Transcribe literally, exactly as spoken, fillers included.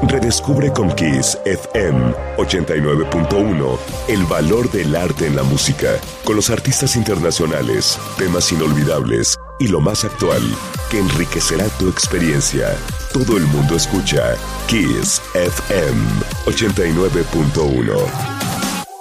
Redescubre con Kiss F M ochenta y nueve punto uno el valor del arte en la música, con los artistas internacionales, temas inolvidables y lo más actual, que enriquecerá tu experiencia. Todo el mundo escucha Kiss F M ochenta y nueve punto uno.